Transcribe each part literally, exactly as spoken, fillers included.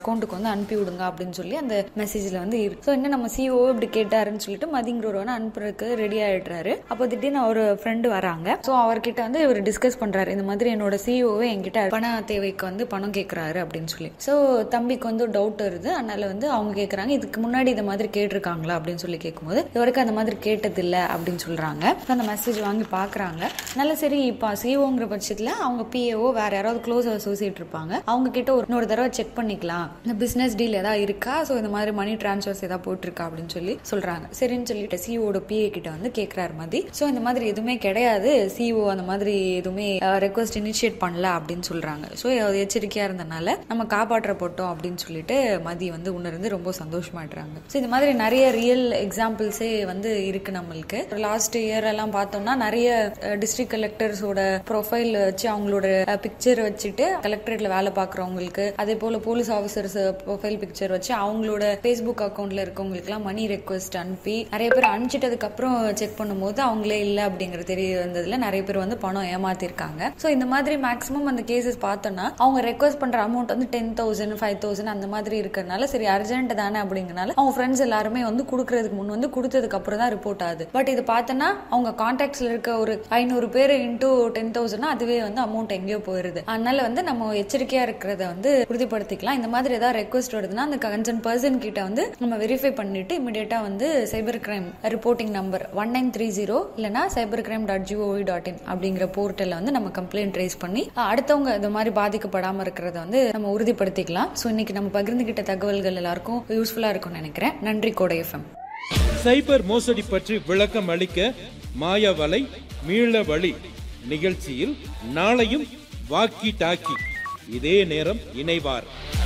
அக்கௌண்ட்டுக்கு வந்து அனுப்பி விடுங்க அப்படின்னு சொல்லி அந்த மெசேஜ்ல வந்து இருக்கு. ஸோ என்ன நம்ம சிஓ இப்படி கேட்டாருன்னு சொல்லிட்டு மதிங்கிறவர் வந்து அனுப்புறதுக்கு ரெடி ஆயிடுறாரு. அப்போ திடீர்னு ஒரு ஃப்ரெண்டு வராங்க. ஸோ அவர்கிட்ட வந்து இவர் டிஸ்கஸ் பண்றாரு, இந்த மாதிரி என்னோட சிஓவே என்கிட்ட பண தேவைக்கு வந்து பணம் கேட்கறாரு அப்படின்னு சொல்லி. ஸோ தம்பிக்கு வந்து டவுட் வருது. அதனால வந்து அவங்க கேட்கறாங்க, இதுக்கு முன்னாடி இந்த மாதிரி கேட்டிருக்காங்களா அப்படின்னு சொல்லி கேட்கும்போது இவருக்கு அந்த மாதிரி கேட்டது இல்லை அப்படின்னு சொல்றாங்க. அந்த மெசேஜ் வாங்கி பாக்குறாங்க. நல்ல சரி, இப்போ சிஓங்கிற பட்சத்துல அவங்க பிஏஓ வேற யாராவது க்ளோஸ் அசோசியேட் இருப்பாங்க, அவங்க கிட்ட ஒரு இன்னொரு தடவை செக் பண்ணிக்கலாம், இந்த பிசினஸ் டீல் ஏதாவது இருக்கா, ஸோ இந்த மாதிரி மணி டிரான்ஸ்ஃபர்ஸ் ஏதாவது போட்டிருக்கா அப்படின்னு சொல்லி சொல்றாங்க. சரின்னு சொல்லிட்டு சிஓட பிஏ கிட்ட வந்து கேட்கிறாரு மதி. ஸோ இந்த மாதிரி எதுவுமே கிடையாது, சிஓ அந்த மாதிரி எதுவுமே ரெக்வஸ்ட் இனிஷியேட் பண்ணல அப்படின்னு சொல்றாங்க. ஸோ எச்சரிக்கையா இருந்தனால நம்ம காப்பாற்ற போட்டோம் அப்படின்னு சொல்லிட்டு மதி வந்து உணர்ந்து ரொம்ப சந்தோஷமாடுறாங்க. ஸோ இந்த மாதிரி நிறைய ரியல் எக்ஸாம்பிள்ஸே வந்து இருக்கு நம்மளுக்கு. லாஸ்ட் இயர் எல்லாம் பார்த்தோம்னா நிறைய டிஸ்ட்ரிக்ட் கலெக்டர்ஸோட ப்ரொஃபைல் வச்சு அவங்களோட பிக்சர் வச்சுட்டு கலெக்டரேட்ல வேலை பார்க்குறவங்களுக்கு, அதே போல போலீஸ் ஆஃபீஸர்ஸ் ப்ரொஃபைல் பிக்சர் வச்சு அவங்களோட ஃபேஸ்புக் அக்கௌண்ட்ல இருக்கவங்களுக்கு எல்லாம் மணி ரெக்வஸ்ட் அனுப்பி நிறைய பேர் அனுப்பிச்சிட்டதுக்கு அப்புறம் செக் பண்ணும்போது அவங்களே இல்லை அப்படிங்கிற தெரிய வந்ததுல நிறைய பேர் வந்து பணம் ஏமாத்திருக்காங்க. ஸோ இந்த மாதிரி மேக்ஸிமம் அந்த கேசஸ் பார்த்தோம்னா அவங்க ரெக்வஸ்ட் பண்ற அமௌண்ட் வந்து டென் தௌசண்ட் ஃபைவ் தௌசண்ட் அந்த மாதிரி இருக்கிறதுனால சரி அர்ஜென்ட் தானே அப்படிங்கறனால அவங்க ஃப்ரெண்ட்ஸ் எல்லாருமே வந்து கொடுக்கறதுக்கு முன் வந்து கொடுத்ததுக்கு அப்புறம் தான் ரிப்போர்ட் ஆகுது. பட் இது பார்த்தோன்னா அவங்க கான்டாக்ட்ஸ்ல இருக்க ஒரு ஐநூறு பேர் இன்டூ டென் தௌசண்ட் அதுவே வந்து அமௌண்ட் எங்கேயோ போயிருது. அதனால வந்து நம்ம எச்சரிக்கையா இருக்கிறத வந்து உறுதிப்படுத்திக்கலாம். இந்த மாதிரி ஏதாவது ரெக்வஸ்ட் வருதுன்னா அந்த கன்சர்ன் பர்சன் கிட்ட வந்து நம்ம வெரிஃபை பண்ணிட்டு இமிடியேட்டா வந்து cyber crime reporting number one nine three zero இல்லைனா cyber crime dot gov dot in அப்படிங்கிற போர்ட்டல்ல வந்து நம்ம கம்ப்ளைண்ட் ரைஸ் பண்ணி அடுத்தவங்க இந்த மாதிரி பாதிக்கப்படாம இருக்கிறத வந்து நம்ம உறுதிப்படுத்திக்கலாம். ஸோ இன்னைக்கு நம்ம பகிர்ந்துகிட்ட தகவல்கள் எல்லாருக்கும் யூஸ்ஃபுல்லா இருக்கும்னு நினைக்கிறேன். நன்றி கோடை எஃப்எம். சைபர் மோசடி பற்றி விளக்கம் அளிக்க மாயவலை மீள வழி நிகழ்ச்சியில் நாளையும் வாக்கி டாக்கி இதே நேரம் இணைவார்.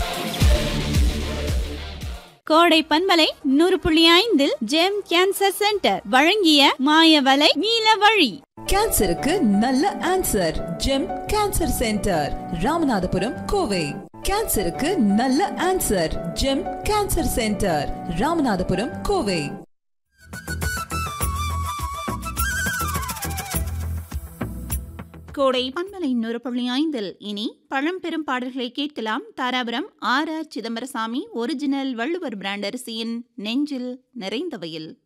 கோடை பண்பலை நூறு புள்ளி ஐந்தில் ஜெம் கேன்சர் சென்டர் வழங்கிய மாயவலை மீள வழி. கேன்சருக்கு நல்ல answer GeM cancer centre, Ramanathapuram, Kovai. கேன்சருக்கு நல்ல answer GeM cancer centre, Ramanathapuram, Kovai. கோடை பண்பலை நூறு புள்ளி ஐந்தில் இனி பழம்பெரும் பாடல்களை கேட்கலாம். Dharapuram R R Chidambarasamy original Valluvar brand அரிசியின் நெஞ்சில் நிறைந்தவையில்.